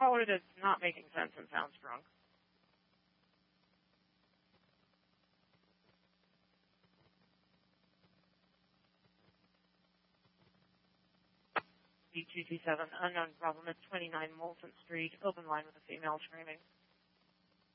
caller that's not making sense and sounds drunk. B227, unknown problem at 29 Molson Street, open line with a female screaming.